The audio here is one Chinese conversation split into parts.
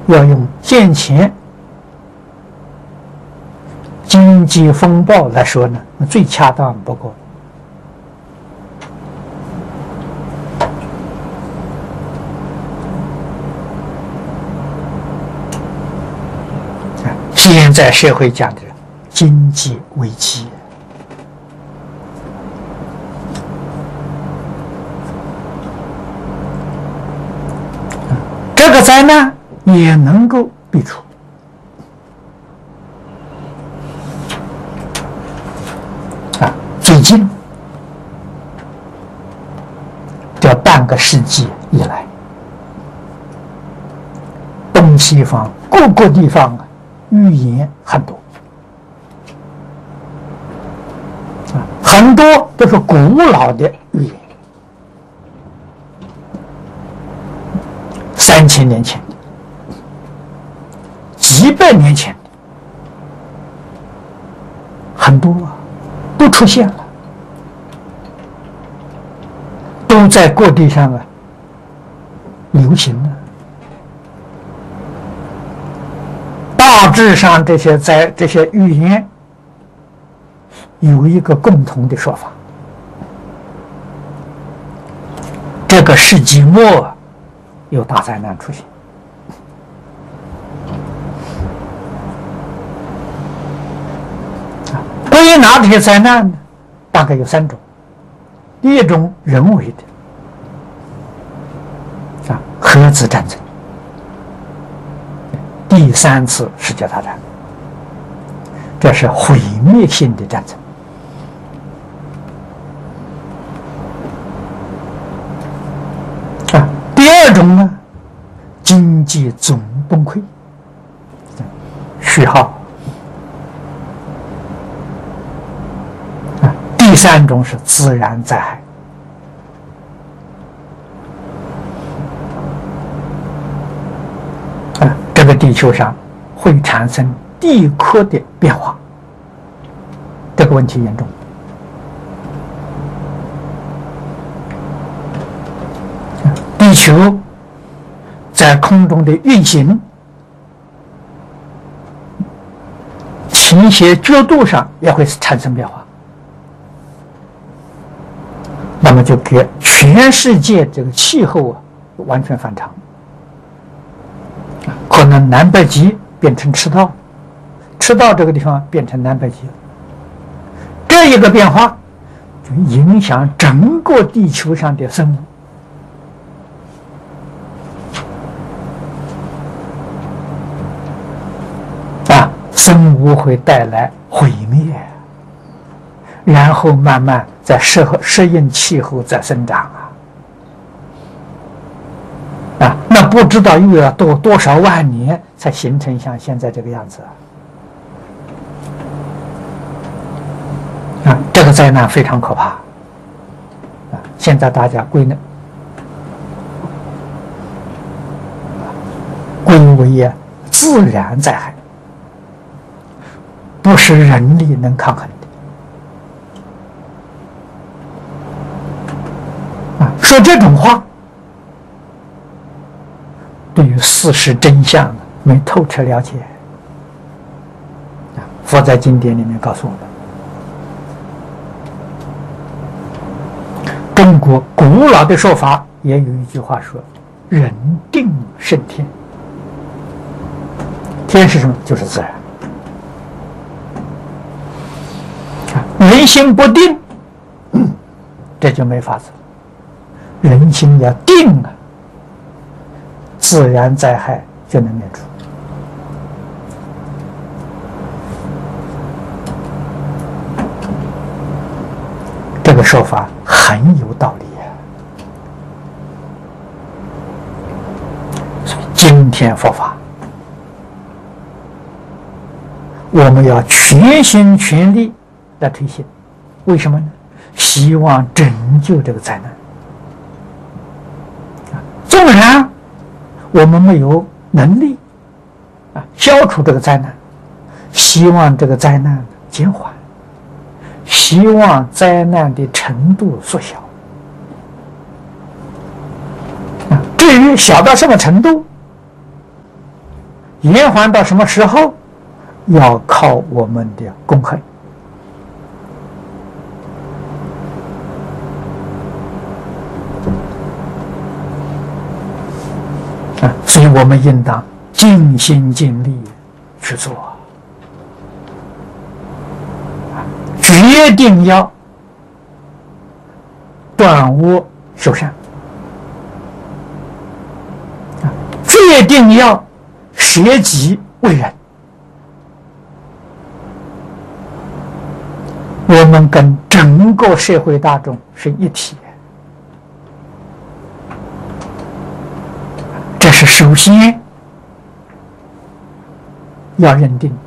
要用现前经济风暴来说呢，最恰当不过。现在社会讲的经济危机，这个灾难也能够避除。最近这半个世纪以来，东西方各个地方预言很多，很多都是古老的预言，3000年前的，几百年前的，很多都出现了，都在各地上流行了。大致上，这些预言有一个共同的说法：这个世纪末有大灾难出现。归纳这些灾难呢，大概有3种。第一种人为的，核子战争。第3次世界大战，这是毁灭性的战争。第2种呢，经济总崩溃，虚耗。第3种是自然灾害。这个地球上会产生地壳的变化，这个问题严重。地球在空中的运行，倾斜角度上也会产生变化，那么就给全世界这个气候完全反常。可能南北极变成赤道，赤道这个地方变成南北极，这一个变化就影响整个地球上的生物，生物会带来毁灭，然后慢慢再适应气候再生长那不知道又要多少万年才形成像现在这个样子这个灾难非常可怕现在大家归为自然灾害，不是人力能抗衡的说这种话，对于事实真相没透彻了解。佛在经典里面告诉我们，中国古老的说法也有一句话说：“人定胜天。”天是什么？就是自然。人心不定，这就没法子。人心要定自然灾害就能免除。这个说法很有道理所以今天佛法，我们要全心全力来推行。为什么呢？希望拯救这个灾难。纵然我们没有能力消除这个灾难，希望这个灾难减缓，希望灾难的程度缩小。至于小到什么程度， 延缓到什么时候？要靠我们的功恨。所以我们应当尽心尽力去做，决定要断恶修善，决定要舍己为人。我们跟整个社会大众是一体，这是首先要认定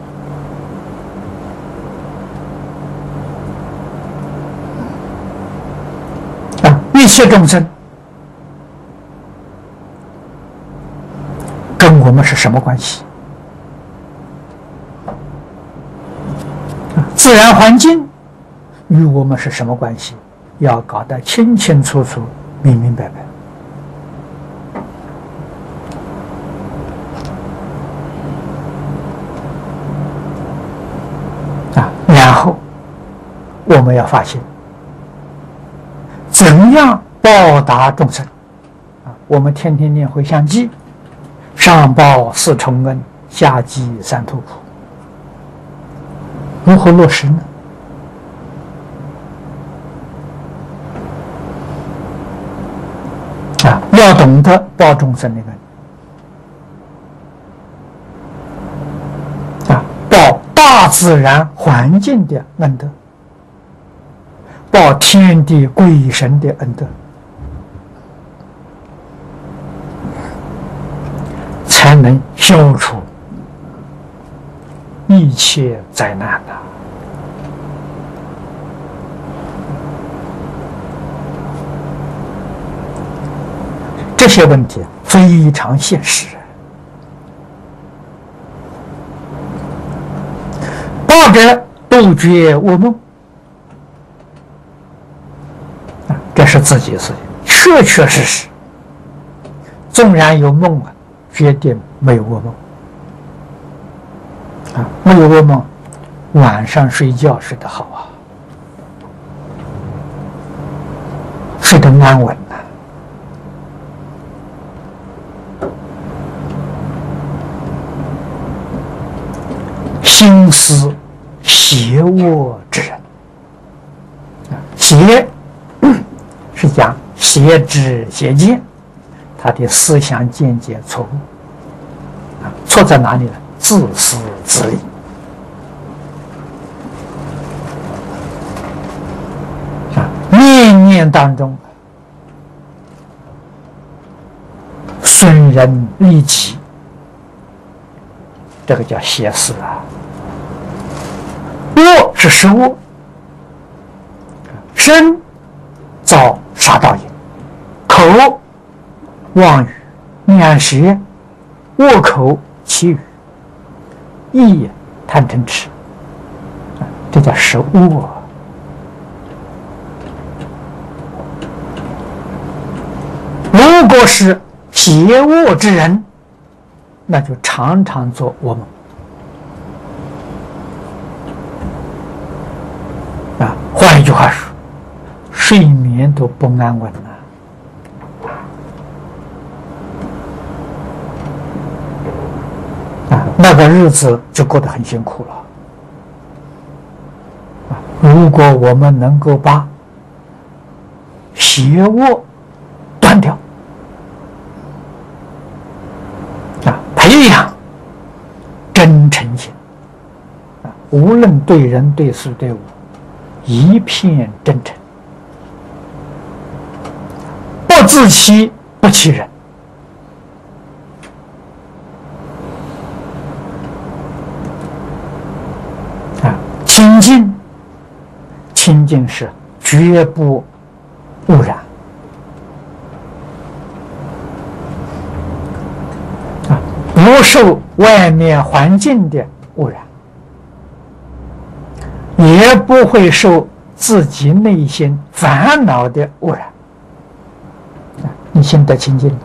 的。一切众生跟我们是什么关系？自然环境与我们是什么关系？要搞得清清楚楚、明明白白。然后我们要发现怎样报答众生。我们天天念回向偈，上报四重恩，下济三途苦。如何落实呢？要懂得报众生的恩，报大自然环境的恩德，报天地鬼神的恩德，才能消除一切灾难呐！这些问题非常现实。八者杜绝恶梦，这是自己的事情，确确实实。纵然有梦绝对没有恶梦。没有噩梦，晚上睡觉睡得好啊，睡得安稳啊。心思邪恶之人，邪是讲邪知邪见，他的思想见解错误。错在哪里呢？自私自利。念念当中损人利己，这个叫邪思啊。恶是食恶，身造杀盗淫，口妄语两舌，恶口绮语，意贪嗔痴，这叫食恶。如果是邪恶之人，那就常常做噩梦换一句话说，睡眠都不安稳了那个日子就过得很辛苦了如果我们能够把邪恶断掉培养真诚心无论对人对事对物一片真诚，不自欺不欺人清净，清净是绝不污染不受外面环境的污染，也不会受自己内心烦恼的污染你心得清净